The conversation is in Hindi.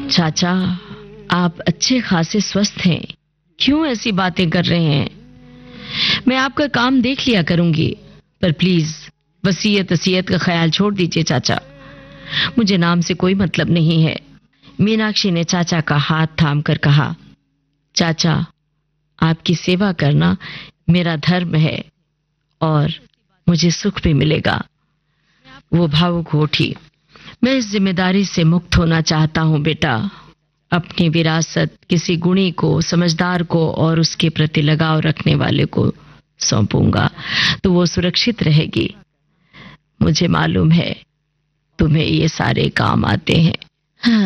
चाचा, आप अच्छे खासे स्वस्थ हैं, क्यों ऐसी बातें कर रहे हैं? मैं आपका काम देख लिया करूंगी, पर प्लीज वसीयत वसीयत का ख्याल छोड़ दीजिए चाचा। मुझे नाम से कोई मतलब नहीं है। मीनाक्षी ने चाचा का हाथ थाम कर कहा, चाचा, आपकी सेवा करना मेरा धर्म है और मुझे सुख भी मिलेगा। वो भावुक हो उठी। मैं इस जिम्मेदारी से मुक्त होना चाहता हूं बेटा। अपनी विरासत किसी गुणी को, समझदार को और उसके प्रति लगाव रखने वाले को सौंपूंगा तो वो सुरक्षित रहेगी। मुझे मालूम है तुम्हें ये सारे काम आते हैं।